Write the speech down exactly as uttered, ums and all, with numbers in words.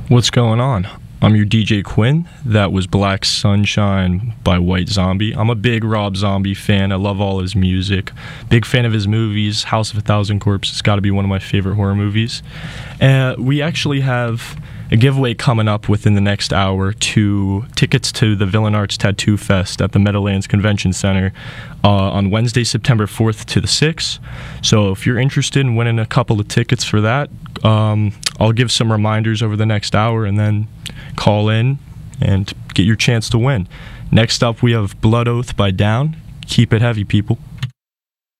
What's going on? I'm your D J Quinn. That was Black Sunshine by White Zombie. I'm a big Rob Zombie fan. I love all his music. Big fan of his movies. House of a Thousand Corpses has got to be one of my favorite horror movies. Uh, we actually have a giveaway coming up within the next hour to tickets to the Villain Arts Tattoo Fest at the Meadowlands Convention Center uh, on Wednesday, September fourth to the sixth. So if you're interested in winning a couple of tickets for that, um, I'll give some reminders over the next hour and then call in and get your chance to win. Next up, we have Blood Oath by Down. Keep it heavy, people.